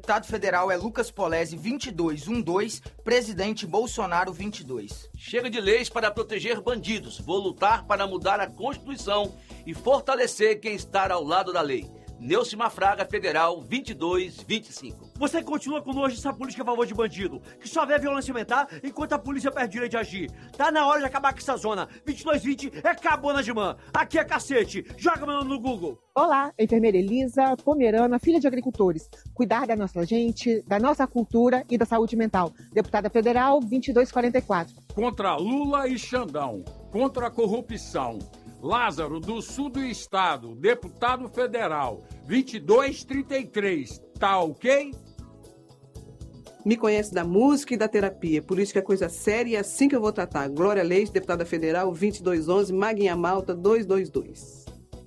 deputado federal é Lucas Polese, 2212, presidente Bolsonaro, 22. Chega de leis para proteger bandidos. Vou lutar para mudar a Constituição e fortalecer quem está ao lado da lei. Neucimar Fraga, Federal, 2225. Você continua com nojo dessa política a favor de bandido, que só vê violência aumentar enquanto a polícia perde direito de agir. Tá na hora de acabar com essa zona. 2220 é cabona de man. Aqui é cacete. Joga meu nome no Google. Olá, enfermeira Elisa Pomerana, filha de agricultores. Cuidar da nossa gente, da nossa cultura e da saúde mental. Deputada Federal, 2244. Contra Lula e Xandão. Contra a corrupção. Lázaro, do sul do estado, deputado federal, 2233, tá ok? Me conhece da música e da terapia, por isso que é coisa séria e é assim que eu vou tratar. Glória Leite, deputada federal, 2211, Maguinha Malta, 222.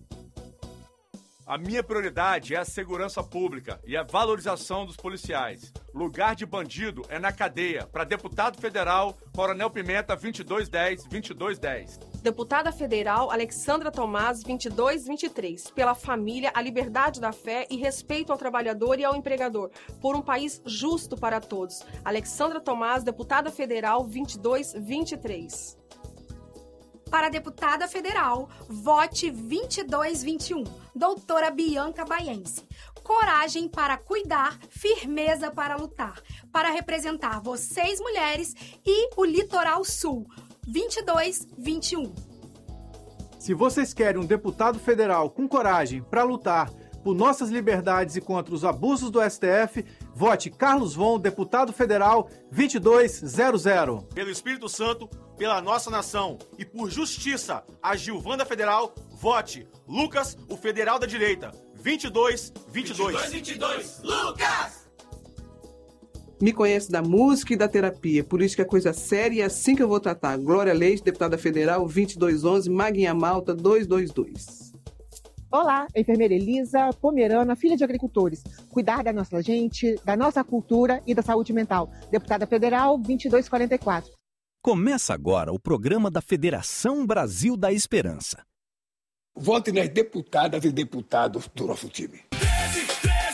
A minha prioridade é a segurança pública e a valorização dos policiais. Lugar de bandido é na cadeia. Para deputado federal, Coronel Pimenta, 2210. Deputada federal Alexandra Tomás, 2223. Pela família, a liberdade da fé e respeito ao trabalhador e ao empregador. Por um país justo para todos. Alexandra Tomás, deputada federal, 2223. Para deputada federal, vote 2221, doutora Bianca Baiense. Coragem para cuidar, firmeza para lutar, para representar vocês mulheres e o Litoral Sul, 2221. Se vocês querem um deputado federal com coragem para lutar por nossas liberdades e contra os abusos do STF, vote Carlos Von, deputado federal, 2200. Pelo Espírito Santo, pela nossa nação e por justiça, a Gilvanda Federal, vote Lucas, o federal da direita, 2222. Lucas! Me conhece da música e da terapia, por isso que é coisa séria e é assim que eu vou tratar. Glória Leite, deputada federal, 2211, Maguinha Malta, 222. Olá, enfermeira Elisa Pomerana, filha de agricultores. Cuidar da nossa gente, da nossa cultura e da saúde mental. Deputada federal, 2244. Começa agora o programa da Federação Brasil da Esperança. Vote nas deputadas e deputados do nosso time. 13,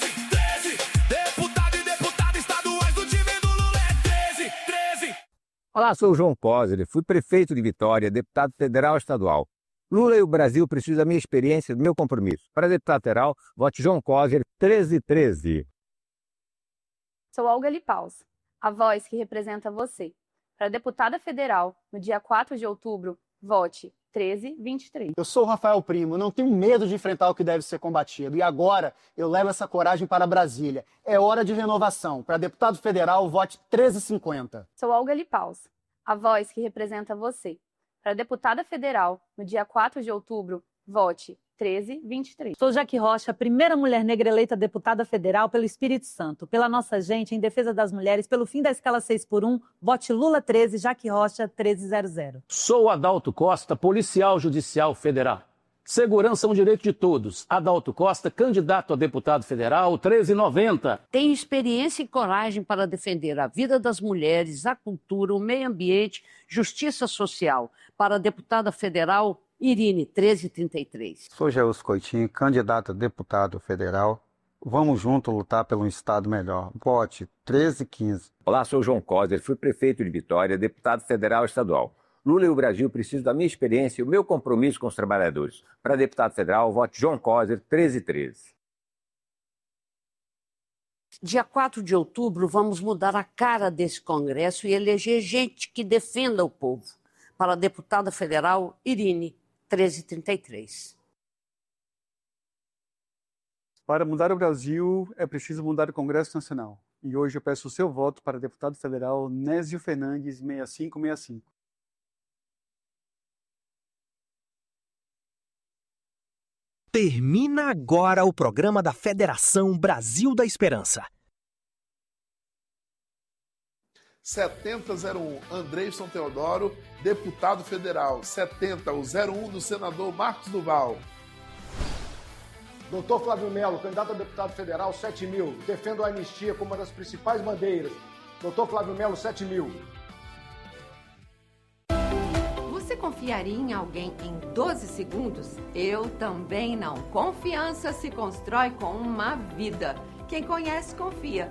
deputado e deputada estaduais do time do Lula é 13. Olá, sou o João Coser, fui prefeito de Vitória, deputado federal e estadual. Lula e o Brasil precisam da minha experiência e do meu compromisso. Para deputado federal, vote João Coser, 1313. Sou Olga Lipaus, a voz que representa você. Para deputada federal, no dia 4 de outubro, vote 1323. Eu sou o Rafael Primo, não tenho medo de enfrentar o que deve ser combatido. E agora eu levo essa coragem para Brasília. É hora de renovação. Para deputado federal, vote 1350. Sou Olga Lipaus, a voz que representa você. Para deputada federal, no dia 4 de outubro, vote 1323. Sou Jaque Rocha, a primeira mulher negra eleita deputada federal pelo Espírito Santo. Pela nossa gente, em defesa das mulheres, pelo fim da escala 6x1, vote Lula 13, Jaque Rocha 1300. Sou Adalto Costa, policial judicial federal. Segurança é um direito de todos. Adalto Costa, candidato a deputado federal, 1390. Tenho experiência e coragem para defender a vida das mulheres, a cultura, o meio ambiente, justiça social. Para deputada federal, Irine, 1333. Sou Geus Coitinho, candidato a deputado federal. Vamos juntos lutar pelo Estado melhor. Vote 1315. Olá, sou João Coser, fui prefeito de Vitória, deputado federal e estadual. Lula e o Brasil precisam da minha experiência e o meu compromisso com os trabalhadores. Para deputado federal, vote João Coser, 1313. Dia 4 de outubro, vamos mudar a cara desse Congresso e eleger gente que defenda o povo. Para deputada federal, Irine, 1333. Para mudar o Brasil, é preciso mudar o Congresso Nacional. E hoje eu peço o seu voto para deputado federal Nésio Fernandes, 6565. Termina agora o programa da Federação Brasil da Esperança. 7001, Andreison Teodoro, deputado federal. 70, o 01 do senador Marcos Duval. Doutor Flávio Melo, candidato a deputado federal, 7.000. Defendo a anistia como uma das principais bandeiras. Doutor Flávio Melo, 7.000. Você confiaria em alguém em 12 segundos? Eu também não. Confiança se constrói com uma vida. Quem conhece, confia.